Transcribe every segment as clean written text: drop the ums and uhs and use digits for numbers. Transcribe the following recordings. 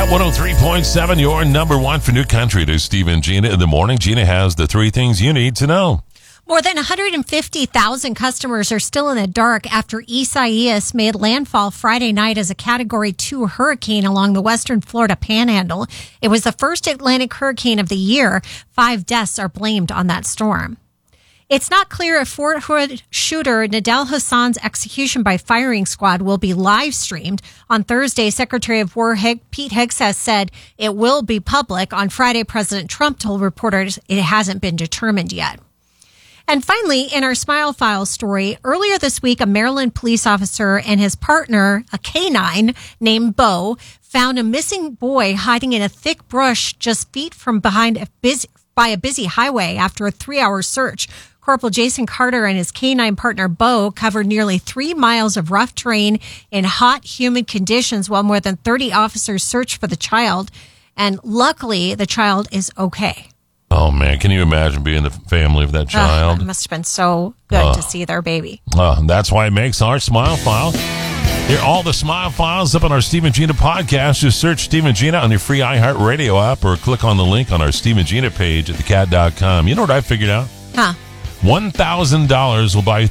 Cat 103.7, your number one for new country. It is Steve and Gina in the morning. Gina has the three things you need to know. More than 150,000 customers are still in the dark after Isaias made landfall Friday night as a Category 2 hurricane along the western Florida panhandle. It was the first Atlantic hurricane of the year. 5 deaths are blamed on that storm. It's not clear if Fort Hood shooter Nidal Hassan's execution by firing squad will be live streamed. On Thursday, Secretary of War Pete Hegseth said it will be public. On Friday, President Trump told reporters it hasn't been determined yet. And finally, in our Smile File story, earlier this week, a Maryland police officer and his partner, a canine named Bo, found a missing boy hiding in a thick brush just feet from behind by a busy highway after a 3-hour search. Corporal Jason Carter and his canine partner, Bo, covered nearly 3 miles of rough terrain in hot, humid conditions while more than 30 officers searched for the child. And luckily, the child is okay. Oh, man, can you imagine being the family of that child? It must have been so good to see their baby. That's why it makes our Smile File. Hear all the Smile Files up on our Steve and Gina podcast. Just search Steve and Gina on your free iHeartRadio app or click on the link on our Steve and Gina page at thecat.com. You know what I figured out? $1,000 will buy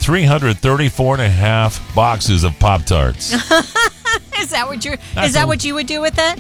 334.5 boxes of Pop-Tarts. Is that what you would do with it?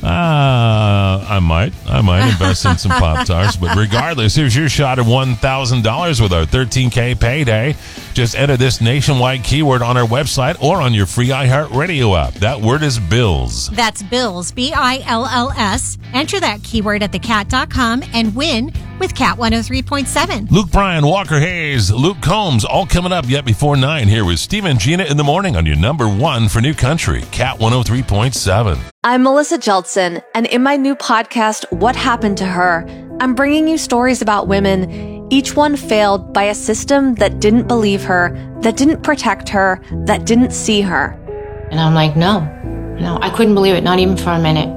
I might invest in some Pop-Tarts. But regardless, here's your shot at $1,000 with our 13K payday. Just enter this nationwide keyword on our website or on your free iHeartRadio app. That word is Bills. That's Bills, BILLS. Enter that keyword at thecat.com and win with Cat 103.7. Luke Bryan, Walker Hayes, Luke Combs, all coming up yet before 9 here with Steve and Gina in the morning on your number one for new country, Cat 103.7. I'm Melissa Jeltsin, and in my new podcast, What Happened to Her, I'm bringing you stories about women, each one failed by a system that didn't believe her, that didn't protect her, that didn't see her. And I'm like, no, I couldn't believe it, not even for a minute.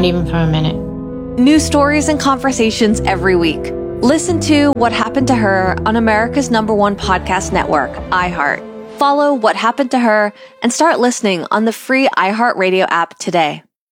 New stories and conversations every week. Listen to What Happened to Her on America's number one podcast network, iHeart. Follow What Happened to Her and start listening on the free iHeartRadio app today.